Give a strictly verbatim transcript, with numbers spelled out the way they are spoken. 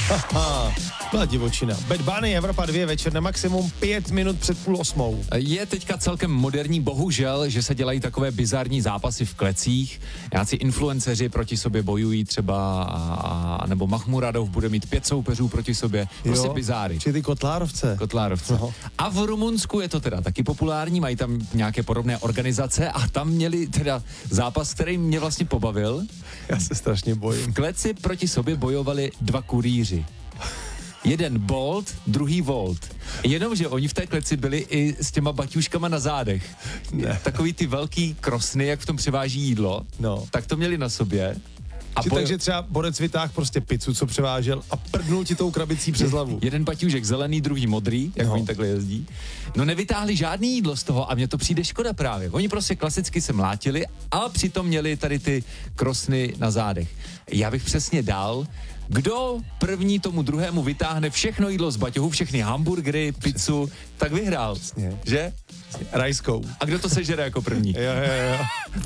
Haha, byla divočina. Bad Bunny, Evropa dva, večer na maximum pět minut před půl osmou. Je teďka celkem moderní, bohužel, že se dělají takové bizarní zápasy v klecích. Nějací influenceři proti sobě bojují třeba, a, a, nebo Mahmuradov bude mít pět soupeřů proti sobě. Prostě Jo, bizáry. či ty kotlárovce. Kotlárovce. No. A v Rumunsku je to teda taky populární, mají tam nějaké podobné organizace a tam měli teda zápas, který mě vlastně pobavil. Já se strašně bojím. V kleci proti sobě bojovali dva kurýři. Jeden Bolt, druhý Volt. Jenomže oni v té kleci byli i s těma baťuškama na zádech. Ne. Takový ty velký krosny, jak v tom převáží jídlo, No. tak to měli na sobě. A Či boj... takže třeba borec vytáhl prostě pizzu, co převážel a prdnul ti tou krabicí přes hlavu. Jeden baťušek zelený, druhý modrý, jak No. oni takhle jezdí. No nevytáhli žádný jídlo z toho a mně to přijde škoda právě. Oni prostě klasicky se mlátili a přitom měli tady ty krosny na zádech. Já bych přesně dal, kdo první tomu druhému vytáhne všechno jídlo z baťohu, všechny hamburgery, pizzu, tak vyhrál. Přesně. Že? Rajskou. A kdo to sežere jako první? Jo, jo, jo.